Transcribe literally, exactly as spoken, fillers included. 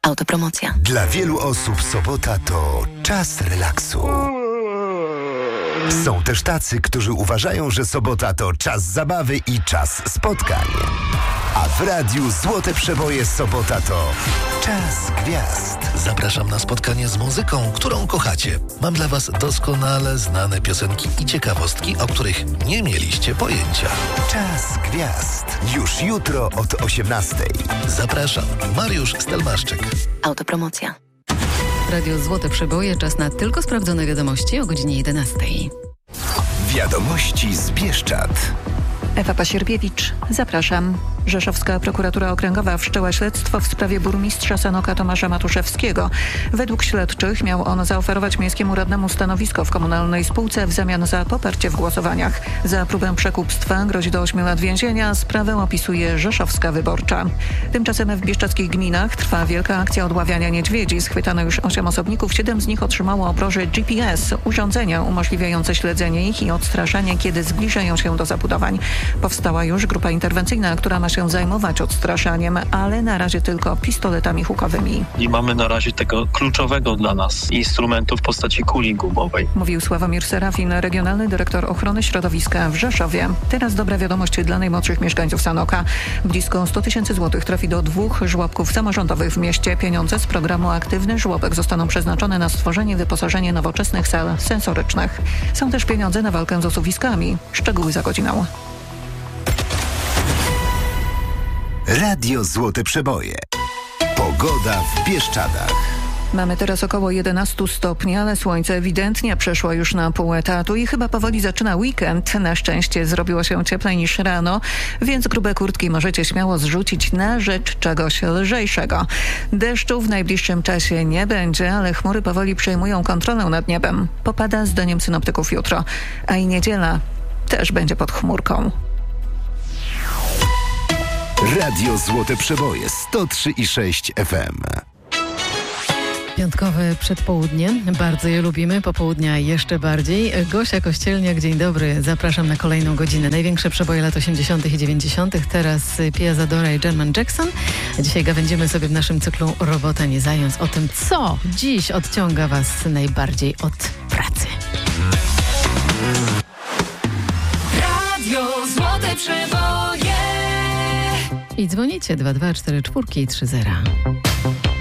Autopromocja. Dla wielu osób sobota to czas relaksu. Są też tacy, którzy uważają, że sobota to czas zabawy i czas spotkań. A w radiu Złote Przeboje sobota to czas gwiazd. Zapraszam na spotkanie z muzyką, którą kochacie. Mam dla Was doskonale znane piosenki i ciekawostki, o których nie mieliście pojęcia. Czas gwiazd. Już jutro od osiemnastej. Zapraszam, Mariusz Stelmaszczyk. Autopromocja. Radio Złote Przeboje, czas na tylko sprawdzone wiadomości o godzinie jedenastej. Wiadomości z Bieszczad. Ewa Pasierbiewicz, zapraszam. Rzeszowska Prokuratura Okręgowa wszczęła śledztwo w sprawie burmistrza Sanoka Tomasza Matuszewskiego. Według śledczych miał on zaoferować miejskiemu radnemu stanowisko w komunalnej spółce w zamian za poparcie w głosowaniach. Za próbę przekupstwa grozi do ośmiu lat więzienia. Sprawę opisuje Rzeszowska Wyborcza. Tymczasem w bieszczadzkich gminach trwa wielka akcja odławiania niedźwiedzi. Schwytano już osiem osobników, siedem z nich otrzymało obroże G P S, urządzenia umożliwiające śledzenie ich i odstraszanie, kiedy zbliżają się do zabudowań. Powstała już grupa interwencyjna, która ma się zajmować odstraszaniem, ale na razie tylko pistoletami hukowymi. Nie mamy na razie tego kluczowego dla nas instrumentu w postaci kuli gumowej. Mówił Sławomir Serafin, regionalny dyrektor ochrony środowiska w Rzeszowie. Teraz dobra wiadomość dla najmłodszych mieszkańców Sanoka. Blisko sto tysięcy złotych trafi do dwóch żłobków samorządowych w mieście. Pieniądze z programu Aktywny Żłobek zostaną przeznaczone na stworzenie i wyposażenie nowoczesnych sal sensorycznych. Są też pieniądze na walkę z osuwiskami. Szczegóły za godzinę. Radio Złote Przeboje. Pogoda w Bieszczadach. Mamy teraz około jedenaście stopni, ale słońce ewidentnie przeszło już na pół etatu i chyba powoli zaczyna weekend. Na szczęście zrobiło się cieplej niż rano, więc grube kurtki możecie śmiało zrzucić na rzecz czegoś lżejszego. Deszczu w najbliższym czasie nie będzie, ale chmury powoli przejmują kontrolę nad niebem. Popada zdaniem synoptyków jutro, a i niedziela też będzie pod chmurką. Radio Złote Przeboje sto trzy i sześć F M. Piątkowe przedpołudnie, bardzo je lubimy, popołudnia jeszcze bardziej. Gosia Kościelniak, dzień dobry, zapraszam na kolejną godzinę. Największe przeboje lat osiemdziesiątych i dziewięćdziesiątych, teraz Pia Zadora i Jermaine Jackson. Dzisiaj gawędzimy sobie w naszym cyklu Robota nie zając o tym, co dziś odciąga Was najbardziej od pracy. Radio Złote Przeboje. I dzwonicie dwa dwa cztery cztery i trzy zero.